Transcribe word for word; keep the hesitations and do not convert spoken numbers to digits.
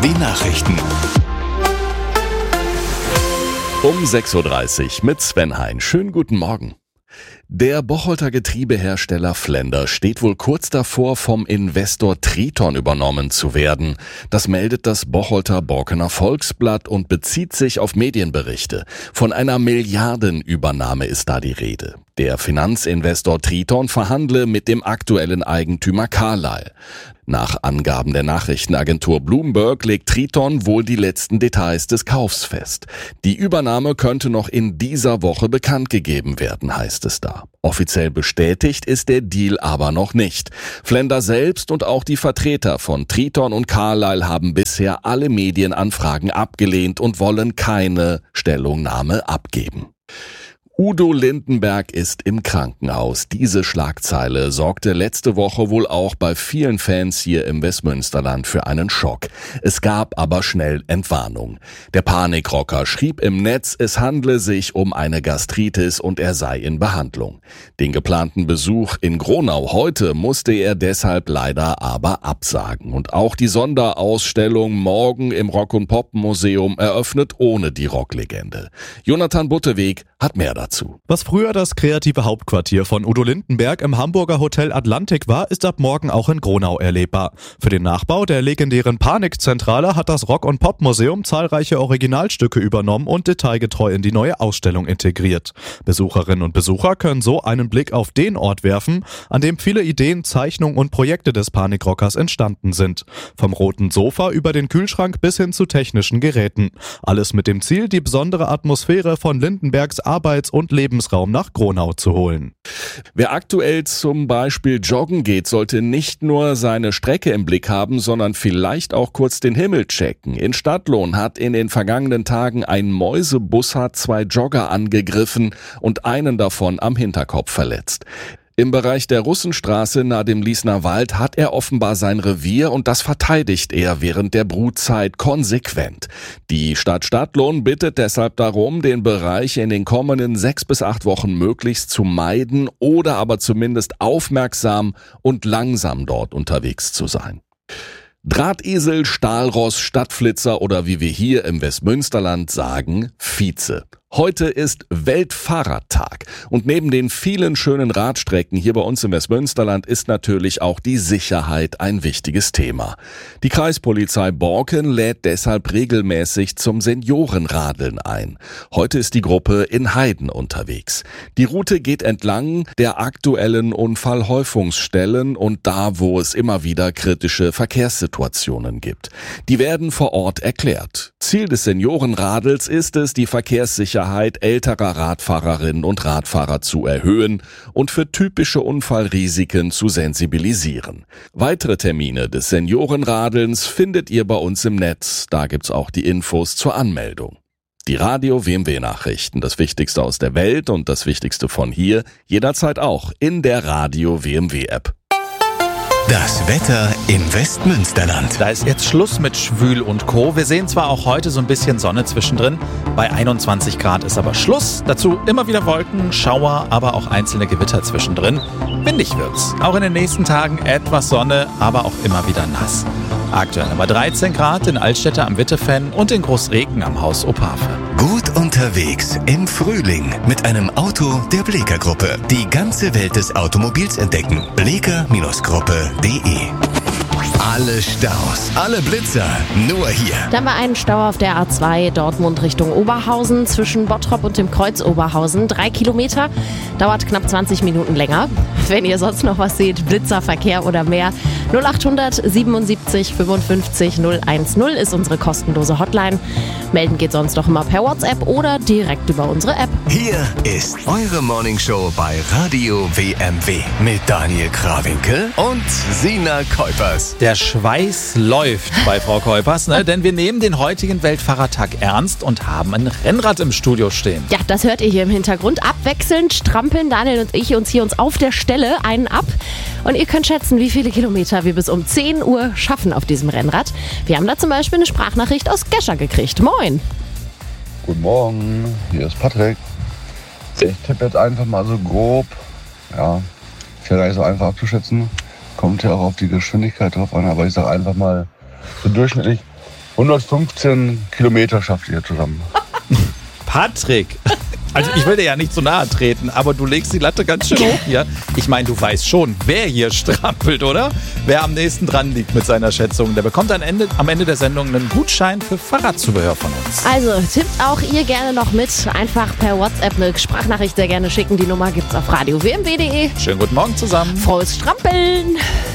Die Nachrichten. Um sechs Uhr dreißig mit Sven Hein. Schönen guten Morgen. Der Bocholter Getriebehersteller Flender steht wohl kurz davor, vom Investor Triton übernommen zu werden. Das meldet das Bocholter Borkener Volksblatt und bezieht sich auf Medienberichte. Von einer Milliardenübernahme ist da die Rede. Der Finanzinvestor Triton verhandle mit dem aktuellen Eigentümer Carlyle. Nach Angaben der Nachrichtenagentur Bloomberg legt Triton wohl die letzten Details des Kaufs fest. Die Übernahme könnte noch in dieser Woche bekannt gegeben werden, heißt es da. Offiziell bestätigt ist der Deal aber noch nicht. Flender selbst und auch die Vertreter von Triton und Carlyle haben bisher alle Medienanfragen abgelehnt und wollen keine Stellungnahme abgeben. Udo Lindenberg ist im Krankenhaus. Diese Schlagzeile sorgte letzte Woche wohl auch bei vielen Fans hier im Westmünsterland für einen Schock. Es gab aber schnell Entwarnung. Der Panikrocker schrieb im Netz, es handle sich um eine Gastritis und er sei in Behandlung. Den geplanten Besuch in Gronau heute musste er deshalb leider aber absagen. Und auch die Sonderausstellung morgen im Rock- und Pop-Museum eröffnet ohne die Rocklegende. Jonathan Butteweg hat mehr dazu. Was früher das kreative Hauptquartier von Udo Lindenberg im Hamburger Hotel Atlantik war, ist ab morgen auch in Gronau erlebbar. Für den Nachbau der legendären Panikzentrale hat das Rock- und Popmuseum zahlreiche Originalstücke übernommen und detailgetreu in die neue Ausstellung integriert. Besucherinnen und Besucher können so einen Blick auf den Ort werfen, an dem viele Ideen, Zeichnungen und Projekte des Panikrockers entstanden sind. Vom roten Sofa über den Kühlschrank bis hin zu technischen Geräten. Alles mit dem Ziel, die besondere Atmosphäre von Lindenbergs Arbeits- und Lebensraum nach Gronau zu holen. Wer aktuell zum Beispiel joggen geht, sollte nicht nur seine Strecke im Blick haben, sondern vielleicht auch kurz den Himmel checken. In Stadtlohn hat in den vergangenen Tagen ein Mäusebussard zwei Jogger angegriffen und einen davon am Hinterkopf verletzt. Im Bereich der Russenstraße nahe dem Liesner Wald hat er offenbar sein Revier und das verteidigt er während der Brutzeit konsequent. Die Stadt Stadtlohn bittet deshalb darum, den Bereich in den kommenden sechs bis acht Wochen möglichst zu meiden oder aber zumindest aufmerksam und langsam dort unterwegs zu sein. Drahtesel, Stahlross, Stadtflitzer oder wie wir hier im Westmünsterland sagen, Vize. Heute ist Weltfahrradtag und neben den vielen schönen Radstrecken hier bei uns im Westmünsterland ist natürlich auch die Sicherheit ein wichtiges Thema. Die Kreispolizei Borken lädt deshalb regelmäßig zum Seniorenradeln ein. Heute ist die Gruppe in Heiden unterwegs. Die Route geht entlang der aktuellen Unfallhäufungsstellen und da, wo es immer wieder kritische Verkehrssituationen gibt. Die werden vor Ort erklärt. Ziel des Seniorenradels ist es, die Verkehrssicherheit älterer Radfahrerinnen und Radfahrer zu erhöhen und für typische Unfallrisiken zu sensibilisieren. Weitere Termine des Seniorenradelns findet ihr bei uns im Netz. Da gibt's auch die Infos zur Anmeldung. Die Radio W M W Nachrichten, das Wichtigste aus der Welt und das Wichtigste von hier, jederzeit auch in der Radio W M W App. Das Wetter im Westmünsterland. Da ist jetzt Schluss mit Schwül und Co. Wir sehen zwar auch heute so ein bisschen Sonne zwischendrin, bei einundzwanzig Grad ist aber Schluss. Dazu immer wieder Wolken, Schauer, aber auch einzelne Gewitter zwischendrin. Windig wird's. Auch in den nächsten Tagen etwas Sonne, aber auch immer wieder nass. Aktuell aber dreizehn Grad in Altstädte am Wittefenn und in Großregen am Haus Opafe. Gut unterwegs im Frühling mit einem Auto der Bleeker Gruppe. Die ganze Welt des Automobils entdecken. bleeker Gruppe punkt de. Alle Staus, alle Blitzer, nur hier. Dann war ein Stau auf der A zwei Dortmund Richtung Oberhausen zwischen Bottrop und dem Kreuz Oberhausen. Drei Kilometer, dauert knapp zwanzig Minuten länger. Wenn ihr sonst noch was seht, Blitzerverkehr oder mehr, null achthundert siebenundsiebzig fünfundfünfzig null eins null ist unsere kostenlose Hotline. Melden geht sonst doch immer per WhatsApp oder direkt über unsere App. Hier ist eure Morningshow bei Radio W M W mit Daniel Krawinkel und Sina Kuipers. Der Schweiß läuft bei Frau Kuipers, ne? Denn wir nehmen den heutigen Weltfahrradtag ernst und haben ein Rennrad im Studio stehen. Ja, das hört ihr hier im Hintergrund. Abwechselnd strampeln Daniel und ich uns hier uns auf der Stelle einen ab. Und ihr könnt schätzen, wie viele Kilometer wir bis um zehn Uhr schaffen auf diesem Rennrad. Wir haben da zum Beispiel eine Sprachnachricht aus Gescher gekriegt. Moin. Guten Morgen, hier ist Patrick. Ich tippe jetzt einfach mal so grob. Ja, ist ja gar nicht so einfach abzuschätzen. Kommt ja auch auf die Geschwindigkeit drauf an, aber ich sage einfach mal so durchschnittlich hundertfünfzehn Kilometer schafft ihr zusammen. Patrick, also ich will dir ja nicht zu nahe treten, aber du legst die Latte ganz schön hoch hier. Ich meine, du weißt schon, wer hier strampelt, oder? Wer am nächsten dran liegt mit seiner Schätzung, der bekommt am Ende, am Ende der Sendung einen Gutschein für Fahrradzubehör von uns. Also tippt auch ihr gerne noch mit. Einfach per WhatsApp eine Sprachnachricht sehr gerne schicken. Die Nummer gibt's auf radio w m w punkt d e. Schönen guten Morgen zusammen. Frohes Strampeln!